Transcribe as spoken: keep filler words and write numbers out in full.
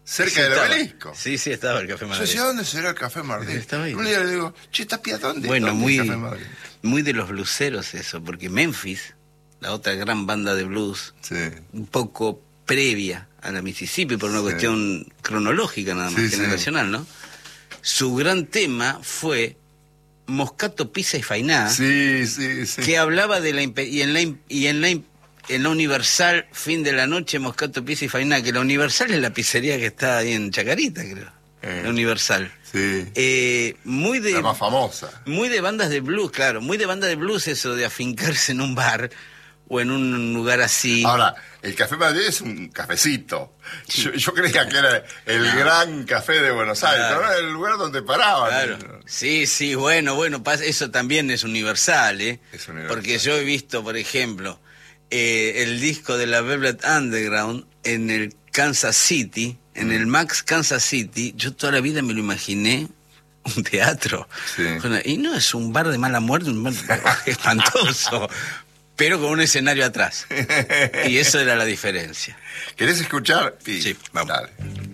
cerca Sí, del estaba. obelisco. Sí, sí, estaba el Café Yo Madrid. decía, ¿dónde será el Café Madrid? Estaba ahí. Un día le digo, che, ¿Tapia dónde? Bueno, ¿Dónde muy, el Café Madrid? muy de los blueseros eso, porque Memphis, la otra gran banda de blues, Sí. un poco previa a la Mississippi, por una Sí. cuestión cronológica nada más, Sí, generacional, sí. ¿no? Su gran tema fue Moscato, Pizza y Fainá, Sí, sí, sí. que hablaba de la... impe- y en la, im- y en la im- en la Universal, fin de la noche, Moscato, Pizza y Fainá, que la Universal es la pizzería que está ahí en Chacarita, creo. Eh, La Universal. Sí. Eh, muy de... La más famosa. Muy de bandas de blues, claro, muy de banda de blues eso de afincarse en un bar o en un lugar así. Ahora, el Café Madrid es un cafecito. Yo, yo creía que era el No. gran café de Buenos Aires, Claro. pero era el lugar donde paraban. Claro. Sí, sí, bueno, bueno, pas- eso también es universal, ¿eh? Es universal. Porque yo he visto, por ejemplo, eh, el disco de la Velvet Underground en el Kansas City, en el Max Kansas City. Yo toda la vida me lo imaginé un teatro. Sí. Bueno, y no es un bar de mala muerte, un bar espantoso, pero con un escenario atrás. Y eso era la diferencia. ¿Querés escuchar? Sí, vamos. Dale.